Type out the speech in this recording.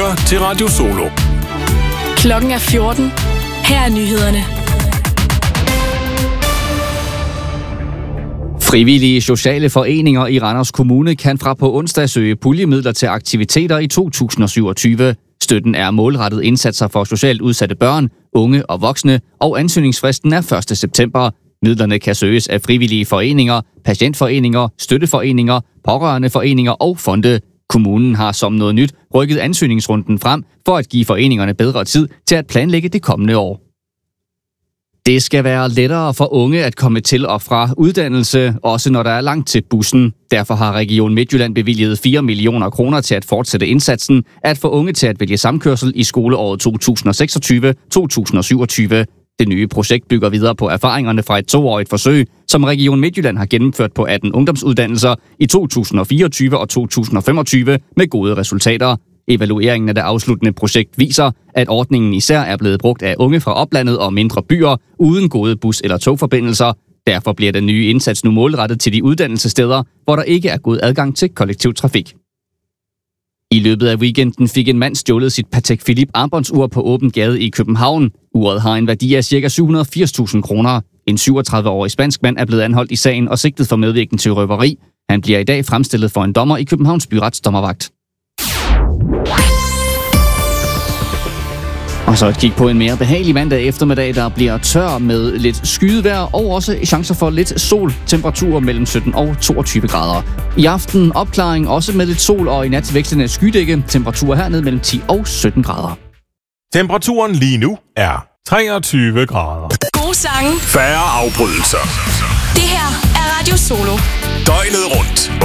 lytter til Radio Solo. Klokken er 14. Her er nyhederne. Frivillige sociale foreninger i Randers Kommune kan fra på onsdag søge puljemidler til aktiviteter i 2027. Støtten er målrettet indsatser for socialt udsatte børn, unge og voksne, og ansøgningsfristen er 1. september. Midlerne kan søges af frivillige foreninger, patientforeninger, støtteforeninger, pårørendeforeninger og fonde. Kommunen har som noget nyt rykket ansøgningsrunden frem for at give foreningerne bedre tid til at planlægge det kommende år. Det skal være lettere for unge at komme til og fra uddannelse, også når der er langt til bussen. Derfor har Region Midtjylland bevilget 4 millioner kroner til at fortsætte indsatsen at få unge til at vælge samkørsel i skoleåret 2026-2027. Det nye projekt bygger videre på erfaringerne fra et 2-årigt forsøg, som Region Midtjylland har gennemført på 18 ungdomsuddannelser i 2024 og 2025 med gode resultater. Evalueringen af det afsluttende projekt viser, at ordningen især er blevet brugt af unge fra oplandet og mindre byer uden gode bus- eller togforbindelser. Derfor bliver den nye indsats nu målrettet til de uddannelsessteder, hvor der ikke er god adgang til kollektiv trafik. I løbet af weekenden fik en mand stjålet sit Patek Philippe armbåndsur på åben gade i København. Uret har en værdi af ca. 780.000 kroner. En 37-årig spansk mand er blevet anholdt i sagen og sigtet for medvirken til røveri. Han bliver i dag fremstillet for en dommer i Københavns Byrets dommervagt. Og så et kig på en mere behagelig mandag eftermiddag, der bliver tør med lidt skydevejr og også chancer for lidt sol. Temperaturer mellem 17 og 22 grader. I aften opklaring også med lidt sol og i nat vekslende skydække. Temperaturer hernede mellem 10 og 17 grader. Temperaturen lige nu er 23 grader. Gode sange. Færre afbrydelser. Det her er Radio Solo. Døgnet rundt.